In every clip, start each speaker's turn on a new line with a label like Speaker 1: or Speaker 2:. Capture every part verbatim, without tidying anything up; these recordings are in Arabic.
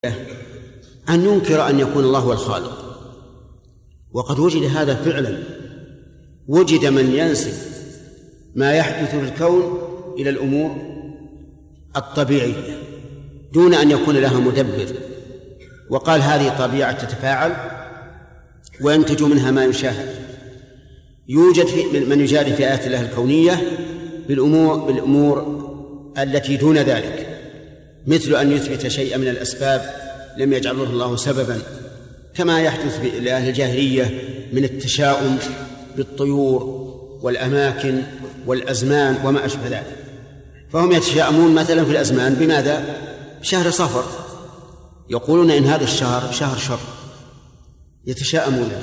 Speaker 1: أن ينكر أن يكون الله هو الخالق، وقد وجد هذا فعلا. وجد من ينسب ما يحدث في الكون إلى الأمور الطبيعية دون أن يكون لها مدبر، وقال هذه طبيعة تتفاعل وينتج منها ما يشاهد. يوجد في من يجادل في آيات الله الكونية بالأمور, بالأمور التي دون ذلك، مثل أن يثبت شيئا من الأسباب لم يجعله الله سببا، كما يحدث لأهل الجاهلية من التشاؤم بالطيور والأماكن والأزمان وما أشبه ذلك. فهم يتشاءمون مثلا في الأزمان بماذا؟ بشهر صفر، يقولون إن هذا الشهر شهر شر، يتشاءمون.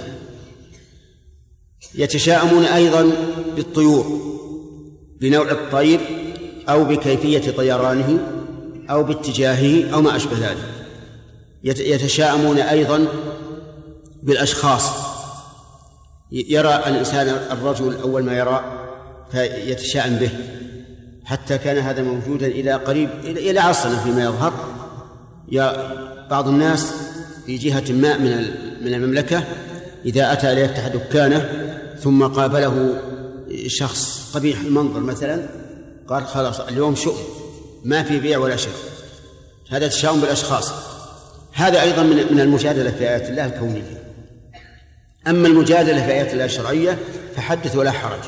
Speaker 1: يتشاءمون أيضا بالطيور، بنوع الطير أو بكيفية طيرانه أو باتجاهه أو ما أشبه ذلك. يتشاءمون أيضا بالأشخاص، يرى الإنسان الرجل أول ما يرى فيتشاءم به، حتى كان هذا موجودا إلى قريب إلى عصرنا فيما يظهر. يا بعض الناس في جهة ما من من المملكة إذا أتى ليفتح دكانه ثم قابله شخص قبيح المنظر مثلا، قال خلاص اليوم شؤم، ما في بيع ولا شراء. هذا تشاؤم بالأشخاص. هذا أيضا من المجادلة في آيات الله الكونية. أما المجادلة في آيات الله الشرعية فحدث ولا حرج.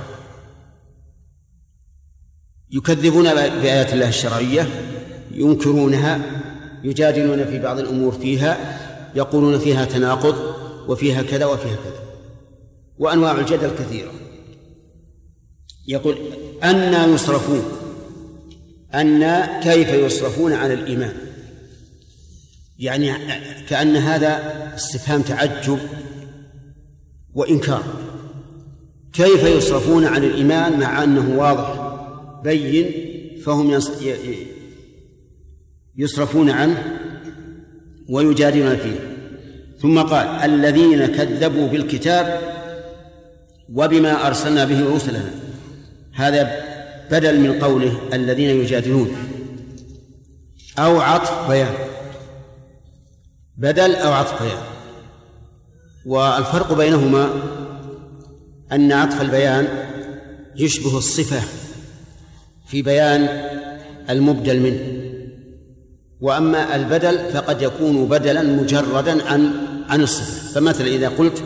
Speaker 1: يكذبون بآيات الله الشرعية، ينكرونها، يجادلون في بعض الأمور فيها، يقولون فيها تناقض وفيها كذا وفيها كذا، وأنواع الجدل كثيرة. يقول أنى يصرفون، أنى كيف يصرفون عن الإيمان، يعني كأن هذا استفهام تعجب وإنكار. كيف يصرفون عن الإيمان مع أنه واضح بين، فهم يصرفون عنه ويجادلون فيه. ثم قال الذين كذبوا بالكتاب وبما أرسلنا به رسلنا، هذا بدل من قوله الذين يجادلون، أو عطف بيان، بدل أو عطف بيان. والفرق بينهما أن عطف البيان يشبه الصفة في بيان المبدل منه، وأما البدل فقد يكون بدلا مجردا عن عن الصفة. فمثلا إذا قلت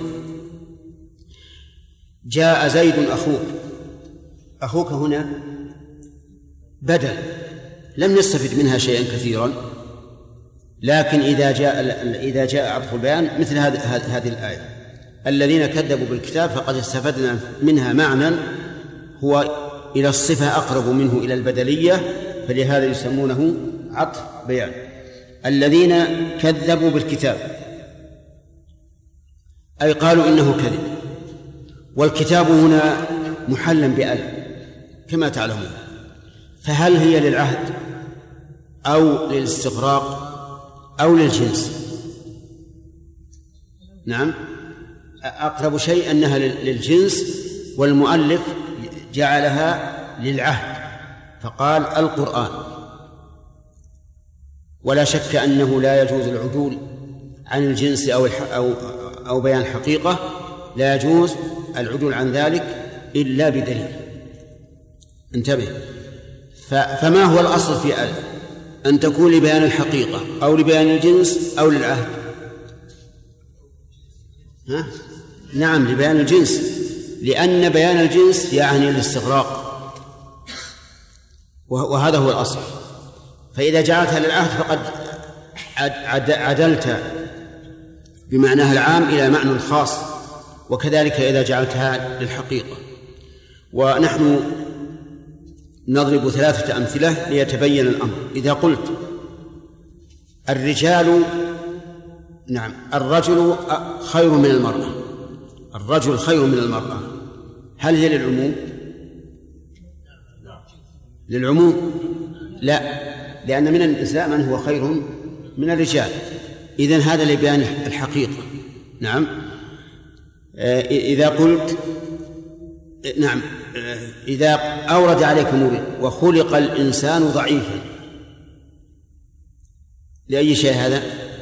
Speaker 1: جاء زيد أخوك، أخوك هنا بدل لم نستفد منها شيئا كثيرا، لكن إذا جاء إذا جاء عطف البيان مثل هذه هذه الآية الذين كذبوا بالكتاب فقد استفدنا منها معنى هو إلى الصفة أقرب منه إلى البدلية، فلهذا يسمونه عطف بيان. الذين كذبوا بالكتاب أي قالوا إنه كذب، والكتاب هنا محلا بأل كما تعلمون، فهل هي للعهد أو للاستغراق أو للجنس؟ نعم، أقرب شيء أنها للجنس، والمؤلف جعلها للعهد فقال القرآن. ولا شك أنه لا يجوز العدول عن الجنس أو أو أو بيان الحقيقة، لا يجوز العدول عن ذلك إلا بدليل. انتبه، فما هو الأصل في أل؟ أن تكون لبيان الحقيقة أو لبيان الجنس أو للعهد؟ ها؟ نعم، لبيان الجنس، لأن بيان الجنس يعني الاستغراق، وهذا هو الأصل. فإذا جعلتها للعهد فقد عدلت بمعناها العام إلى معنى خاص، وكذلك إذا جعلتها للحقيقة. ونحن نضرب ثلاثة أمثلة ليتبين الأمر. إذا قلت الرجال، نعم، الرجل خير من المرأة، الرجل خير من المرأة، هل هي للعموم؟ للعموم لا، لأن من النساء من هو خير من الرجال، إذن هذا لبيان الحقيقة. نعم، إذا قلت نعم إذا أورد عليك مورد وخلق الإنسان ضعيفا، لأي شيء هذا؟